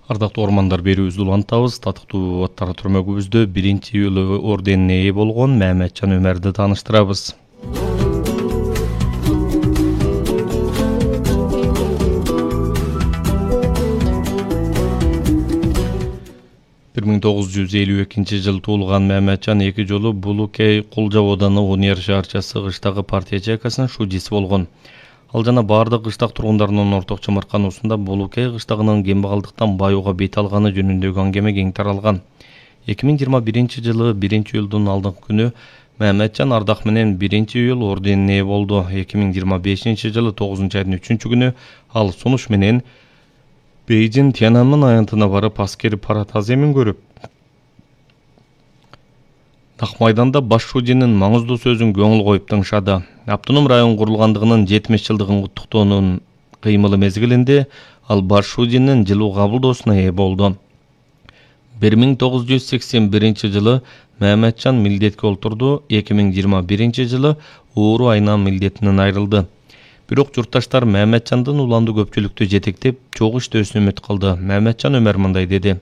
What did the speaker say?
Ардактуу ормандар берүүбүздү улантабыз. Татыктуу аттар түрмөгүбүздө 1-июль орденине ээ болгон Маматжан Өмөрдү тааныштырабыз. 1952 туулган Маматжан 2 жолу Булукей Кулжа ауданы Унер шаарчасы кыштагы партия ячейкасынын шудиси болгон. Ал жана бардык кыштак тургундарынын орток чымыркануусунда Булукей кыштагынын кембагалдыктан баюуга бет алганы жөнүндөгү аңгеме кең таралган. 2021 жылы 1-июлдун алдыңкы күнү Маматжан ардак менен 1-июль орденине ээ болду. 2025 жылы 9-айдын 3-күнү ал сунуш менен Бейжин Тяньаньмэн аянтына барып аскери парад аземин көрүп, Нак майданда баш шудинин маңыздуу сөзүн көңүл коюп тыңшады. Автоном район курулгандыгынын 70 жылдыгын куттуктоонун кыймылы мезгилинде ал баш шудинин жылуу кабылдоосуна ээ болду. 1981 жылы Маматжан милдетке олтурду. 2021 жылы ууру айынан милдетинен айрылды. Бирок журтташтар Маматжандын уланды көпчүлүктү жетектеп, чогуу иштөөсүнө үмүт кылды. Маматжан Өмөр мындай деди.